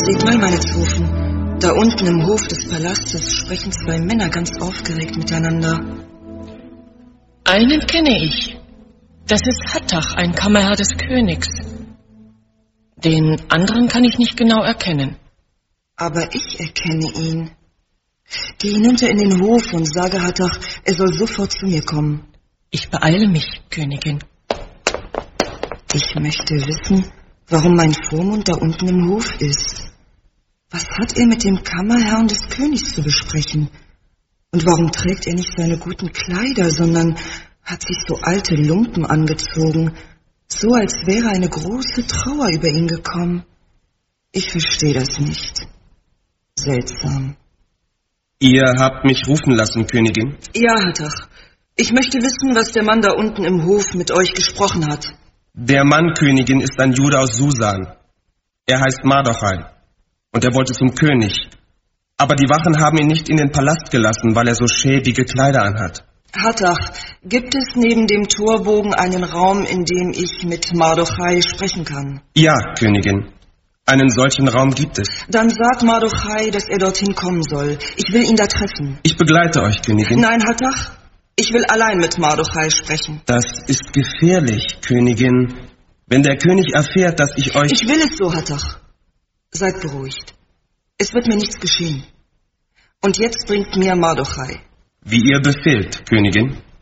Seht mal, meine Zofen. Da unten im Hof des Palastes sprechen zwei Männer ganz aufgeregt miteinander. Einen kenne ich. Das ist Hattach, ein Kammerherr des Königs. Den anderen kann ich nicht genau erkennen. Aber ich erkenne ihn. Geh hinunter in den Hof und sage Hattach, er soll sofort zu mir kommen. Ich beeile mich, Königin. Ich möchte wissen, warum mein Vormund da unten im Hof ist. Was hat er mit dem Kammerherrn des Königs zu besprechen? Und warum trägt er nicht seine guten Kleider, sondern hat sich so alte Lumpen angezogen, so als wäre eine große Trauer über ihn gekommen? Ich verstehe das nicht. Seltsam. Ihr habt mich rufen lassen, Königin? Ja, Hattach. Ich möchte wissen, was der Mann da unten im Hof mit euch gesprochen hat. Der Mann, Königin, ist ein Jude aus Susan. Er heißt Mardochai. Und er wollte zum König. Aber die Wachen haben ihn nicht in den Palast gelassen, weil er so schäbige Kleider anhat. Hattach, gibt es neben dem Torbogen einen Raum, in dem ich mit Mardochai sprechen kann? Ja, Königin. Einen solchen Raum gibt es. Dann sag Mardochai, dass er dorthin kommen soll. Ich will ihn da treffen. Ich begleite euch, Königin. Nein, Hattach, ich will allein mit Mardochai sprechen. Das ist gefährlich, Königin. Wenn der König erfährt, dass ich euch... Ich will es so, Hattach. Seid beruhigt. Es wird mir nichts geschehen. Und jetzt bringt mir Mardochai. Wie ihr befehlt, Königin.